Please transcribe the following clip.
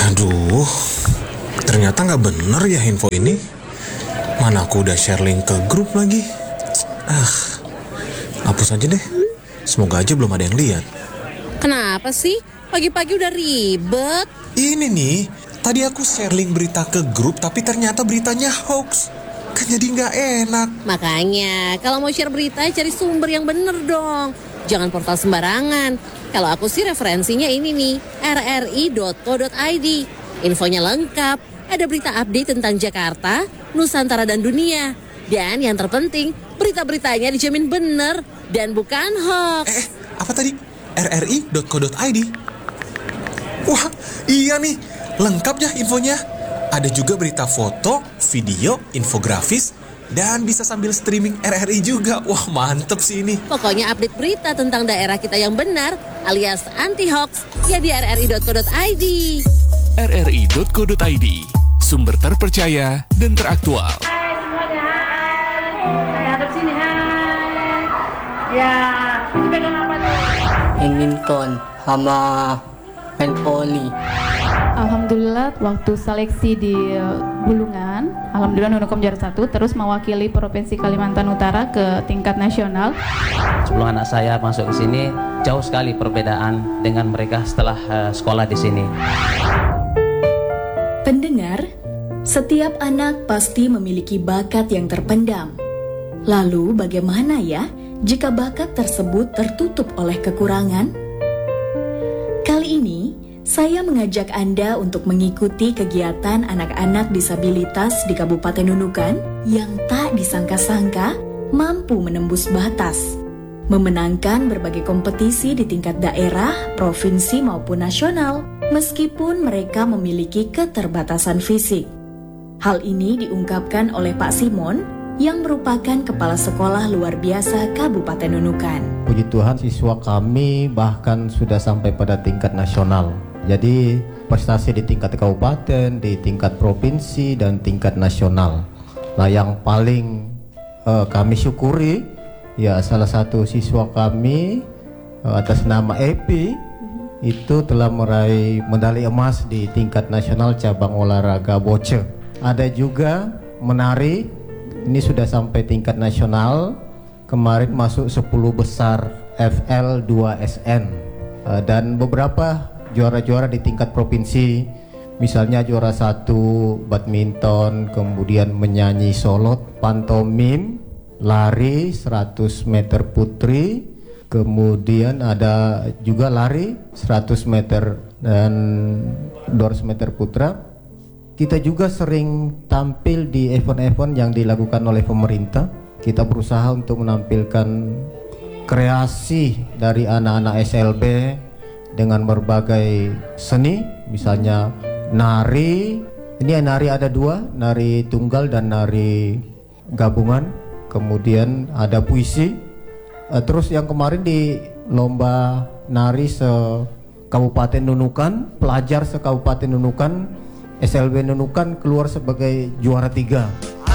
Aduh, ternyata nggak bener ya info ini. Mana aku udah share link ke grup lagi. Hapus aja deh. Semoga aja belum ada yang lihat. Kenapa sih? Pagi-pagi udah ribet. Ini nih, tadi aku share link berita ke grup tapi ternyata beritanya hoax. Kan jadi nggak enak. Makanya, kalau mau share berita, cari sumber yang bener dong. Jangan portal sembarangan. Kalau aku sih referensinya ini nih, rri.co.id. Infonya lengkap, ada berita update tentang Jakarta, Nusantara dan dunia. Dan yang terpenting, berita-beritanya dijamin bener dan bukan hoax. Apa tadi? rri.co.id. Wah, iya nih, lengkap ya infonya. Ada juga berita foto, video, infografis, dan bisa sambil streaming RRI juga. Wah, mantep sih ini. Pokoknya update berita tentang daerah kita yang benar alias anti-hoax ya di rri.co.id. rri.co.id, sumber terpercaya dan teraktual. Hai semuanya, hai. Saya hadap sini, hai. Ya, ini pegang apa tuh? Badminton sama main poli. Alhamdulillah waktu seleksi di Bulungan, alhamdulillah Nunukom juara 1, terus mewakili Provinsi Kalimantan Utara ke tingkat nasional. Sebelum anak saya masuk ke sini, jauh sekali perbedaan dengan mereka setelah sekolah di sini. Pendengar, setiap anak pasti memiliki bakat yang terpendam. Lalu bagaimana ya jika bakat tersebut tertutup oleh kekurangan? Kali ini, saya mengajak Anda untuk mengikuti kegiatan anak-anak disabilitas di Kabupaten Nunukan yang tak disangka-sangka mampu menembus batas, memenangkan berbagai kompetisi di tingkat daerah, provinsi maupun nasional, meskipun mereka memiliki keterbatasan fisik. Hal ini diungkapkan oleh Pak Simon yang merupakan Kepala Sekolah Luar Biasa Kabupaten Nunukan. Puji Tuhan, siswa kami bahkan sudah sampai pada tingkat nasional. Jadi prestasi di tingkat kabupaten, di tingkat provinsi, dan tingkat nasional. Nah, yang paling kami syukuri, ya salah satu siswa kami atas nama Epi itu telah meraih medali emas di tingkat nasional cabang olahraga boce. Ada juga menari, ini sudah sampai tingkat nasional, kemarin masuk 10 besar FL2SN, dan beberapa juara-juara di tingkat provinsi, misalnya juara 1 badminton, kemudian menyanyi solot, pantomim, lari 100 meter putri, kemudian ada juga lari 100 meter dan 200 meter putra. Kita juga sering tampil di event-event yang dilakukan oleh pemerintah. Kita berusaha untuk menampilkan kreasi dari anak-anak SLB dengan berbagai seni, misalnya nari. Ini nari ada 2, nari tunggal dan nari gabungan. Kemudian ada puisi. Terus yang kemarin di lomba nari se-Kabupaten Nunukan, pelajar se-Kabupaten Nunukan, SLB Nunukan keluar sebagai juara 3.